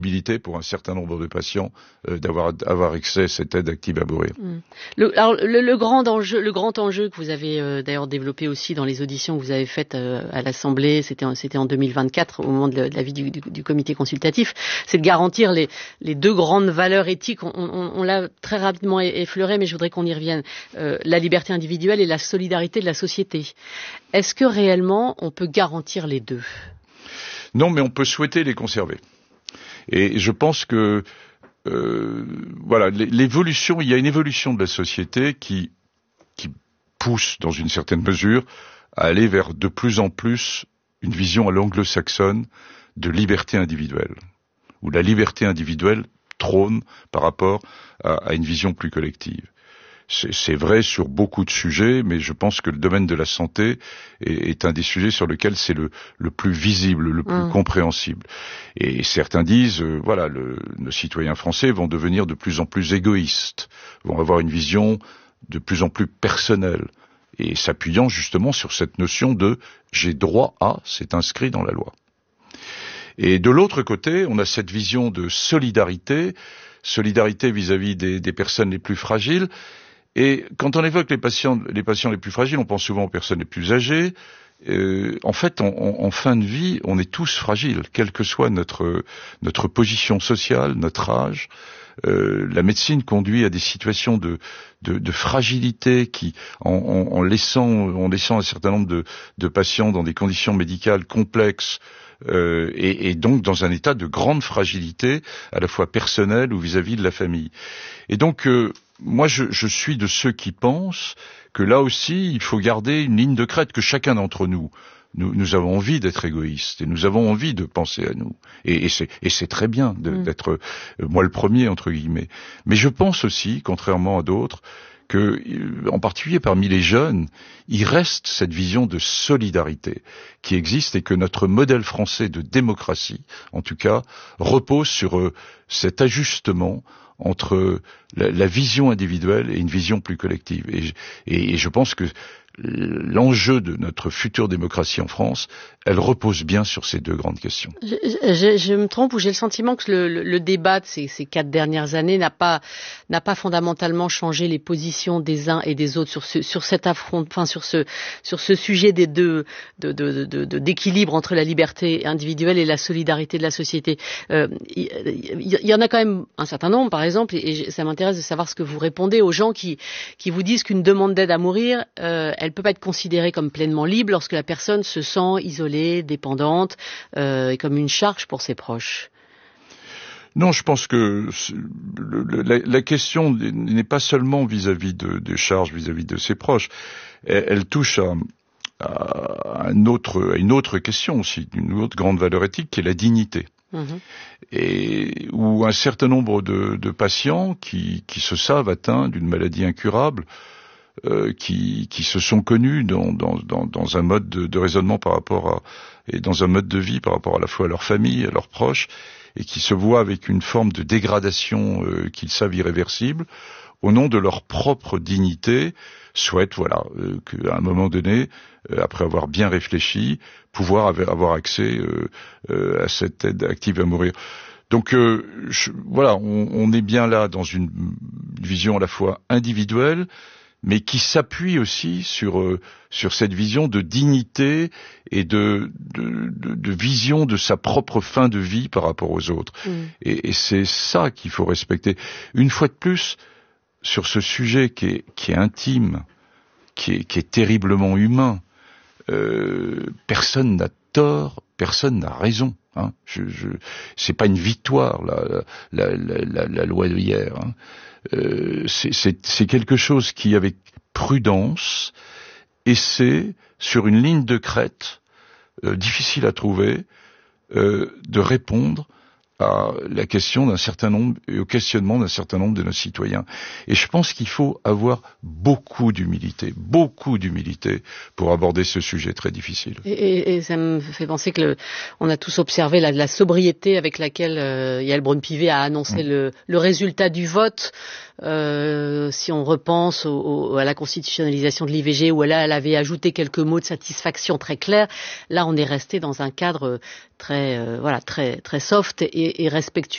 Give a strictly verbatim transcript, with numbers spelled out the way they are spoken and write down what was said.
pour un certain nombre de patients euh, d'avoir avoir accès à cette aide active à mourir. Mmh. Le, alors le, le grand enjeu, le grand enjeu que vous avez euh, d'ailleurs développé aussi dans les auditions que vous avez faites euh, à l'Assemblée, c'était en, c'était en deux mille vingt-quatre au moment de, de l'avis du, du, du comité consultatif, c'est de garantir les, les deux grandes valeurs éthiques. On, on, on l'a très rapidement effleuré, mais je voudrais qu'on y revienne. Euh, la liberté individuelle et la solidarité de la société. Est-ce que réellement on peut garantir les deux ? Non, mais on peut souhaiter les conserver. Et je pense que euh, voilà, l'évolution, il y a une évolution de la société qui qui pousse dans une certaine mesure à aller vers de plus en plus une vision à l'anglo-saxonne de liberté individuelle, où la liberté individuelle trône par rapport à, à une vision plus collective. C'est, c'est vrai sur beaucoup de sujets, mais je pense que le domaine de la santé est, est un des sujets sur lesquels c'est le, le plus visible, le plus mmh. compréhensible. Et certains disent, euh, voilà, le, nos citoyens français vont devenir de plus en plus égoïstes, vont avoir une vision de plus en plus personnelle, et s'appuyant justement sur cette notion de « j'ai droit à », c'est inscrit dans la loi. Et de l'autre côté, on a cette vision de solidarité, solidarité vis-à-vis des, des personnes les plus fragiles. Et quand on évoque les patients, les patients les plus fragiles, on pense souvent aux personnes les plus âgées. Euh, en fait, en, en, en fin de vie, on est tous fragiles, quelle que soit notre notre position sociale, notre âge. Euh, la médecine conduit à des situations de de, de fragilité qui, en, en, en laissant en laissant un certain nombre de, de patients dans des conditions médicales complexes. Euh, et, et donc dans un état de grande fragilité, à la fois personnelle ou vis-à-vis de la famille. Et donc, euh, moi, je, je suis de ceux qui pensent que là aussi, il faut garder une ligne de crête, que chacun d'entre nous, nous, nous avons envie d'être égoïstes et nous avons envie de penser à nous. Et, et, c'est, et c'est très bien de, mmh. d'être, euh, moi le premier, entre guillemets. Mais je pense aussi, contrairement à d'autres, que, en particulier parmi les jeunes, il reste cette vision de solidarité qui existe et que notre modèle français de démocratie, en tout cas, repose sur euh, cet ajustement entre la, la vision individuelle et une vision plus collective. Et, et, et je pense que l'enjeu de notre future démocratie en France, elle repose bien sur ces deux grandes questions. Je, je, je me trompe ou j'ai le sentiment que le, le, le débat de ces, ces quatre dernières années n'a pas n'a pas fondamentalement changé les positions des uns et des autres sur ce sur cet affront, enfin sur ce sur ce sujet des deux de, de, de, de, d'équilibre entre la liberté individuelle et la solidarité de la société. Euh, il, il y en a quand même un certain nombre, par exemple, et, et ça m'intéresse de savoir ce que vous répondez aux gens qui qui vous disent qu'une demande d'aide à mourir, euh, elle peut pas être considérée comme pleinement libre lorsque la personne se sent isolée, dépendante, euh, et comme une charge pour ses proches. Non, je pense que le, la, la question n'est pas seulement vis-à-vis de, des charges, vis-à-vis de ses proches. Elle, elle touche à, à, un autre, à une autre question aussi, une autre grande valeur éthique, qui est la dignité. Mmh. Et où un certain nombre de, de patients qui, qui se savent atteints d'une maladie incurable, Euh, qui, qui se sont connus dans, dans, dans, dans un mode de, de raisonnement par rapport à, et dans un mode de vie par rapport à la fois à leur famille, à leurs proches, et qui se voient avec une forme de dégradation euh, qu'ils savent irréversible, au nom de leur propre dignité, souhaitent, voilà, euh, qu'à un moment donné, euh, après avoir bien réfléchi, pouvoir avoir accès euh, euh, à cette aide active à mourir. Donc euh, je, voilà, on, on est bien là dans une vision à la fois individuelle, mais qui s'appuie aussi sur euh, sur cette vision de dignité et de, de de de vision de sa propre fin de vie par rapport aux autres. Mmh. Et, et c'est ça qu'il faut respecter. Une fois de plus, sur ce sujet qui est qui est intime, qui est qui est terriblement humain, euh, personne n'a tort, personne n'a raison. Hein. Je, je, c'est pas une victoire la la la, la, la loi de hier. Hein. Euh, c'est, c'est, c'est quelque chose qui, avec prudence, essaie, sur une ligne de crête, euh, difficile à trouver, euh, de répondre à la question d'un certain nombre, et au questionnement d'un certain nombre de nos citoyens. Et je pense qu'il faut avoir beaucoup d'humilité, beaucoup d'humilité pour aborder ce sujet très difficile. Et, et, et ça me fait penser que le, on a tous observé la, la sobriété avec laquelle euh, Yael Braun-Pivet a annoncé mmh. le, le résultat du vote. Euh, si on repense au, au, à la constitutionnalisation de l'I V G, où elle, elle avait ajouté quelques mots de satisfaction très clairs, là on est resté dans un cadre très, euh, voilà, très, très soft et, et respectueux.